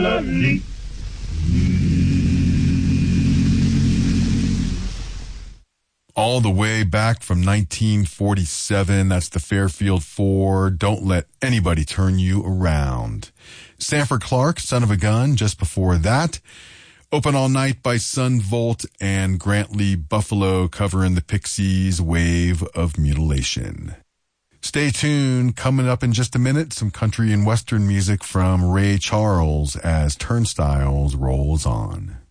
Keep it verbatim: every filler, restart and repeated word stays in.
All the way back from nineteen forty-seven, that's the Fairfield Four, Don't Let Anybody Turn You Around. Sanford Clark, Son of a Gun, just before that. Open All Night by Sun Volt and Grantley Buffalo covering the Pixies' Wave of Mutilation. Stay tuned. Coming up in just a minute, some country and western music from Ray Charles as Turnstiles rolls on.